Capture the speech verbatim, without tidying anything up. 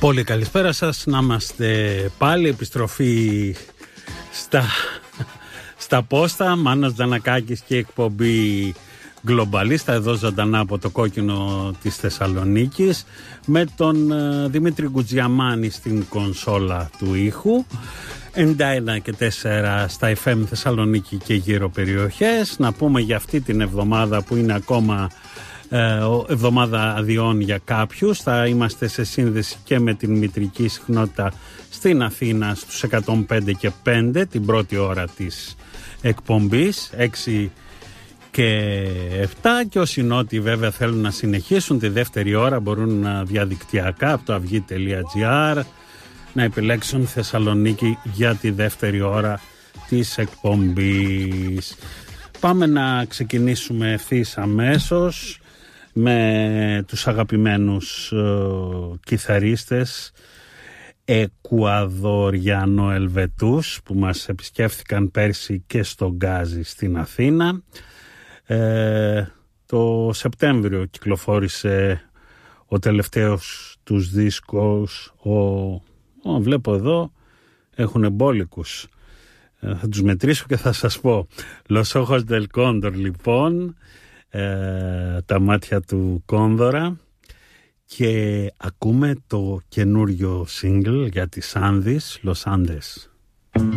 Πολύ καλησπέρα σας, να είμαστε πάλι, επιστροφή στα, στα πόστα. Μάνος Τζανακάκης και εκπομπή Γκλομπαλίστα, εδώ ζωντανά από το κόκκινο της Θεσσαλονίκης, με τον uh, Δημήτρη Γκουτζιαμάνη στην κονσόλα του ήχου. ενενήντα ένα και τέσσερα στα εφ εμ Θεσσαλονίκη και γύρω περιοχές. Να πούμε για αυτή την εβδομάδα που είναι ακόμα ε, εβδομάδα αδειών για κάποιους. Θα είμαστε σε σύνδεση και με την μητρική συχνότητα στην Αθήνα στους εκατόν πέντε και πέντε την πρώτη ώρα της εκπομπής, έξι και επτά, και όσοι νότιοι βέβαια θέλουν να συνεχίσουν τη δεύτερη ώρα μπορούν διαδικτυακά από το αυγή τελεία τζι άρ να επιλέξουν Θεσσαλονίκη για τη δεύτερη ώρα της εκπομπής. Πάμε να ξεκινήσουμε ευθύς αμέσως με τους αγαπημένους uh, κιθαρίστες Εκουαδοριανο-Ελβετούς που μας επισκέφθηκαν πέρσι και στο Γκάζι στην Αθήνα. Ε, το Σεπτέμβριο κυκλοφόρησε ο τελευταίος τους δίσκος. ο, ο, βλέπω εδώ έχουν εμπόλικους, ε, θα τους μετρήσω και θα σας πω. Los Ojos del Cóndor, λοιπόν, ε, τα μάτια του Κόνδωρα, και ακούμε το καινούριο single για τις Άνδης, Los Andes.